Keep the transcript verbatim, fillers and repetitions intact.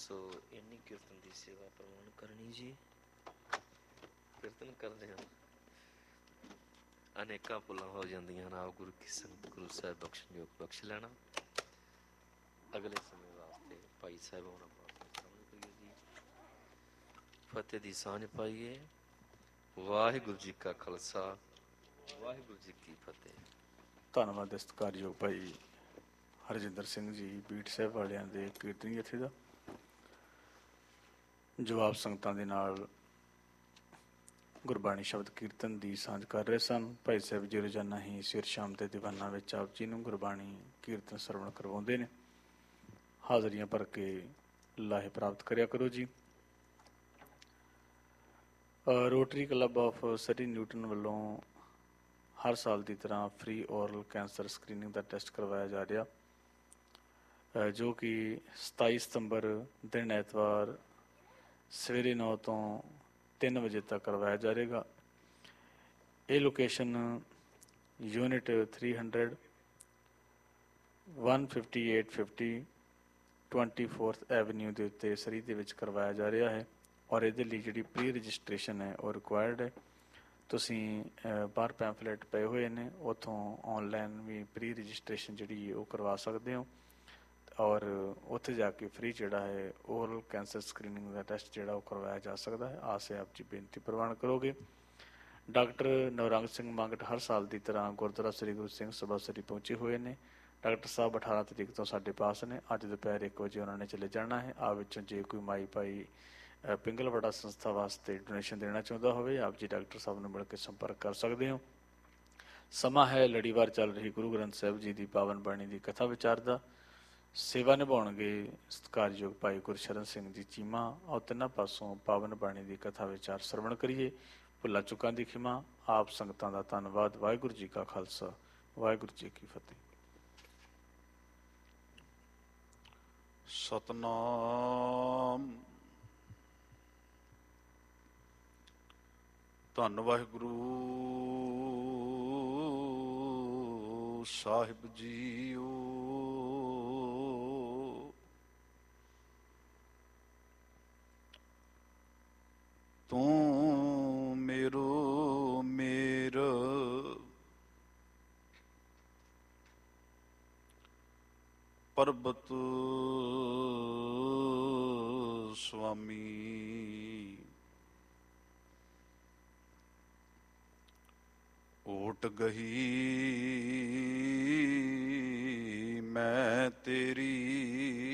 ਸੋ ਇੰਨੀ ਕੀਰਤਨ ਦੀ ਸੇਵਾ ਪ੍ਰਵਾਨ ਕਰਨੀ ਜੀ। ਕੀਰਤਨ ਕਰਦੇ ਹਨ, ਅਨੇਕਾਂ ਭੁੱਲਾਂ ਹੋ ਜਾਂਦੀਆਂ ਹਨ। ਆਪ ਗੁਰੂ ਕੀ ਸੰਗਤ, ਗੁਰੂ ਸਾਹਿਬ ਬਖਸ਼ਣਯੋਗ ਬਖਸ਼ ਲੈਣਾ। ਅਗਲੇ ਸਮੇਂ ਵਾਸਤੇ ਭਾਈ ਸਾਹਿਬ ਹੋਣਾ ਵਾਸਤੇ ਸਾਂਝ ਕਰੀਏ ਜੀ, ਫਤਿਹ ਦੀ ਸਾਂਝ ਪਾਈਏ। ਵਾਹਿਗੁਰੂ ਜੀ ਕਾ ਖਾਲਸਾ, ਵਾਹਿਗੁਰੂ ਜੀ ਕੀ ਫਤਿਹ। ਧੰਨਵਾਦ ਸਤਿਕਾਰਯੋਗ ਭਾਈ ਹਰਜਿੰਦਰ ਸਿੰਘ ਜੀ, ਬੀੜ ਸਾਹਿਬ ਵਾਲਿਆਂ ਦੇ ਕੀਰਤਨੀ ਜਥੇ ਦਾ। ਜਵਾਬ ਸੰਗਤਾਂ ਦੇ ਨਾਲ ਗੁਰਬਾਣੀ ਸ਼ਬਦ ਕੀਰਤਨ ਦੀ ਸਾਂਝ ਕਰ ਰਹੇ ਸਨ। ਭਾਈ ਸਾਹਿਬ ਜੀ ਰੋਜ਼ਾਨਾ ਹੀ ਸਵੇਰ ਸ਼ਾਮ ਦੇ ਦੀਵਾਨਾਂ ਵਿੱਚ ਆਪ ਜੀ ਨੂੰ ਗੁਰਬਾਣੀ ਕੀਰਤਨ ਸਰਵਣ ਕਰਵਾਉਂਦੇ ਨੇ। ਹਾਜ਼ਰੀਆਂ ਭਰ ਕੇ ਲਾਹੇ ਪ੍ਰਾਪਤ ਕਰਿਆ ਕਰੋ ਜੀ। Rotary club of Surrey Newton ਵੱਲੋਂ ਹਰ ਸਾਲ ਦੀ ਤਰ੍ਹਾਂ ਫ੍ਰੀ ਓਰਲ ਕੈਂਸਰ ਸਕਰੀਨਿੰਗ ਦਾ ਟੈਸਟ ਕਰਵਾਇਆ ਜਾ ਰਿਹਾ, ਜੋ ਕਿ ਸਤਾਈ ਸਤੰਬਰ ਦਿਨ ਐਤਵਾਰ ਸਵੇਰੇ ਨੌ ਤੋਂ ਤਿੰਨ ਵਜੇ ਤੱਕ ਕਰਵਾਇਆ ਜਾਵੇਗਾ। ਇਹ location unit three hundred one fifty eight fifty twenty fourth avenue ਦੇ ਉੱਤੇ ਸਰੀ ਦੇ ਵਿੱਚ ਕਰਵਾਇਆ ਜਾ ਰਿਹਾ ਹੈ। ਔਰ ਇਹਦੇ ਲਈ ਜਿਹੜੀ ਪ੍ਰੀ ਰਜਿਸਟ੍ਰੇਸ਼ਨ ਹੈ ਉਹ ਰਿਕੁਆਇਰਡ ਹੈ। ਤੁਸੀਂ ਬਾਹਰ ਪੈਂਫਲੇਟ ਪਏ ਹੋਏ ਨੇ, ਉੱਥੋਂ ਔਨਲਾਈਨ ਵੀ ਪ੍ਰੀ ਰਜਿਸਟ੍ਰੇਸ਼ਨ ਜਿਹੜੀ ਉਹ ਕਰਵਾ ਸਕਦੇ ਹੋ। ਔਰ ਉੱਥੇ ਜਾ ਕੇ ਫ੍ਰੀ ਜਿਹੜਾ ਹੈ ਓਰਲ ਕੈਂਸਰ ਸਕਰੀਨਿੰਗ ਦਾ ਟੈਸਟ ਜਿਹੜਾ ਉਹ ਕਰਵਾਇਆ ਜਾ ਸਕਦਾ ਹੈ। ਆਸ ਹੈ ਆਪ ਜੀ ਬੇਨਤੀ ਪ੍ਰਵਾਨ ਕਰੋਗੇ। ਡਾਕਟਰ ਨਵਰੰਗ ਸਿੰਘ ਮੰਗਟ ਹਰ ਸਾਲ ਦੀ ਤਰ੍ਹਾਂ ਗੁਰਦੁਆਰਾ ਸ੍ਰੀ ਗੁਰੂ ਸਿੰਘ ਸਭਾ ਸਰੀ ਪਹੁੰਚੇ ਹੋਏ ਨੇ। ਡਾਕਟਰ ਸਾਹਿਬ ਅਠਾਰਾਂ ਤਰੀਕ ਤੋਂ ਸਾਡੇ ਪਾਸ ਨੇ। ਅੱਜ ਦੁਪਹਿਰ ਇੱਕ ਵਜੇ ਉਹਨਾਂ ਨੇ ਚਲੇ ਜਾਣਾ ਹੈ। ਆਪ ਵਿੱਚੋਂ ਜੇ ਕੋਈ ਮਾਈ ਭਾਈ ਪਿੰਗਲਵਾੜਾ ਸੰਸਥਾ ਵਾਸਤੇ ਡੋਨੇਸ਼ਨ ਦੇਣਾ ਚਾਹੁੰਦਾ ਹੋਵੇ, ਆਪ ਜੀ ਡਾਕਟਰ ਸਾਹਿਬ ਨੂੰ ਮਿਲ ਕੇ ਸੰਪਰਕ ਕਰ ਸਕਦੇ ਹੋ। ਸਮਾਂ ਹੈ ਲੜੀਵਾਰ ਚੱਲ ਰਹੀ ਗੁਰੂ ਗ੍ਰੰਥ ਸਾਹਿਬ ਜੀ ਦੀ ਪਾਵਨ ਬਾਣੀ ਦੀ ਕਥਾ ਵਿਚਾਰ ਦਾ। ਸੇਵਾ ਨਿਭਾਉਣਗੇ ਸਤਿਕਾਰਯੋਗ ਭਾਈ ਗੁਰਸ਼ਰਨ ਸਿੰਘ ਜੀ ਚੀਮਾ। ਆਓ ਤਿੰਨਾਂ ਪਾਸੋਂ ਪਾਵਨ ਬਾਣੀ ਦੀ ਕਥਾ ਵਿਚਾਰ ਸਰਵਣ ਕਰੀਏ। ਭੁੱਲਾਂ ਚੁੱਕਾਂ ਦੀ ਖਿਮਾ। ਆਪ ਸੰਗਤਾਂ ਦਾ ਧੰਨਵਾਦ। ਵਾਹਿਗੁਰੂ ਜੀ ਕਾ ਖਾਲਸਾ, ਵਾਹਿਗੁਰੂ ਜੀ ਕੀ ਫਤਿਹ। ਸਤਨਾਮ। ਧੰਨ ਵਾਹਿਗੁਰੂ ਸਾਹਿਬ ਜੀਓ। ਤੂੰ ਮੇਰੋ ਮੇਰ ਪਰਬਤ ਸੁਆਮੀ। ਓਟ ਗਹੀ ਮੈਂ ਤੇਰੀ